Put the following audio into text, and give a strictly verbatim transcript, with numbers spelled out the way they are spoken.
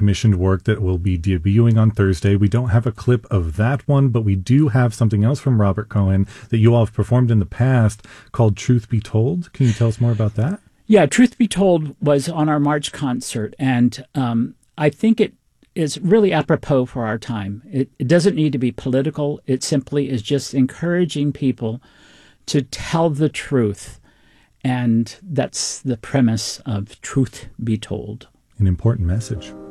commissioned work that will be debuting on Thursday. We don't have a clip of that one, but we do have something else from Robert Cohen that you all have performed in the past called Truth Be Told. Can you tell us more about that? Yeah, Truth Be Told was on our March concert, and um, I think it is really apropos for our time. It, it doesn't need to be political. It simply is just encouraging people to tell the truth, and that's the premise of Truth Be Told. An important message.